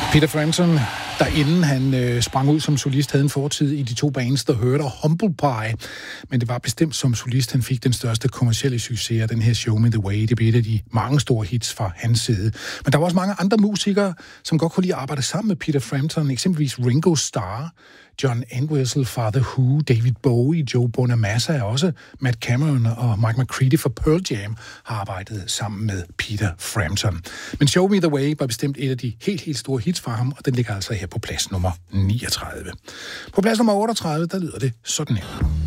Peter Frampton, der inden han sprang ud som solist, havde en fortid i de to bands, der hørte Humble Pie. Men det var bestemt som solist, han fik den største kommercielle succes af den her Show Me The Way. Det blev et af de mange store hits fra hans side. Men der var også mange andre musikere, som godt kunne lide at arbejde sammen med Peter Frampton. Eksempelvis Ringo Starr, John Entwistle fra The Who, David Bowie, Joe Bonamassa og også Matt Cameron og Mike McCready fra Pearl Jam har arbejdet sammen med Peter Frampton. Men Show Me The Way var bestemt et af de helt store hits fra ham, og den ligger altså her på plads nummer 39. På plads nummer 38, der lyder det sådan her.